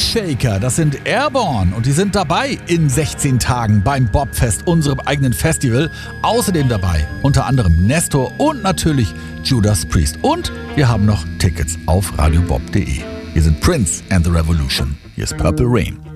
Shaker, das sind Airborne und die sind dabei in 16 Tagen beim Bobfest, unserem eigenen Festival. Außerdem dabei unter anderem Nestor und natürlich Judas Priest. Und wir haben noch Tickets auf radiobob.de. Hier sind Prince and the Revolution. Hier ist Purple Rain.